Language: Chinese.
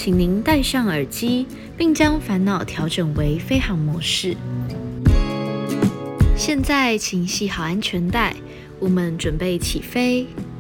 请您戴上耳机，并将烦恼调整为飞行模式。现在请系好安全带，我们准备起飞。